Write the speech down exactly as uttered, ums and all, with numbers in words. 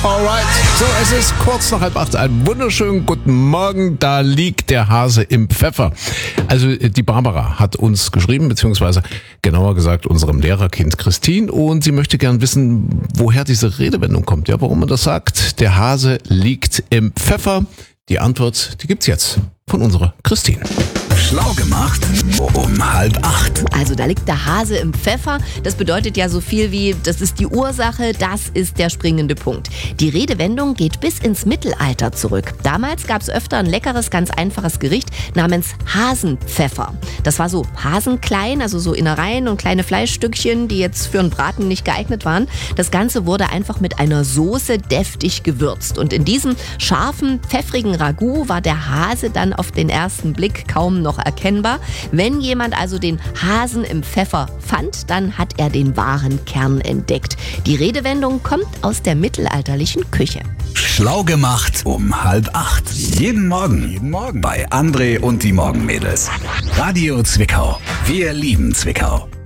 Alright, so es ist kurz nach halb acht. Einen wunderschönen guten Morgen. Da liegt der Hase im Pfeffer. Also die Barbara hat uns geschrieben, beziehungsweise genauer gesagt unserem Lehrerkind Christine. Und sie möchte gern wissen, woher diese Redewendung kommt. Ja, warum man das sagt. Der Hase liegt im Pfeffer. Die Antwort, die gibt's jetzt von unserer Christine. Schlau gemacht um halb acht. Also da liegt der Hase im Pfeffer. Das bedeutet ja so viel wie, das ist die Ursache, das ist der springende Punkt. Die Redewendung geht bis ins Mittelalter zurück. Damals gab es öfter ein leckeres, ganz einfaches Gericht namens Hasenpfeffer. Das war so hasenklein, also so Innereien und kleine Fleischstückchen, die jetzt für einen Braten nicht geeignet waren. Das Ganze wurde einfach mit einer Soße deftig gewürzt. Und in diesem scharfen, pfeffrigen Ragout war der Hase dann auf den ersten Blick kaum noch erkennbar. Wenn jemand also den Hasen im Pfeffer fand, dann hat er den wahren Kern entdeckt. Die Redewendung kommt aus der mittelalterlichen Küche. Schlau gemacht um halb acht. Jeden Morgen. Jeden Morgen. Bei André und die Morgenmädels. Radio Zwickau. Wir lieben Zwickau.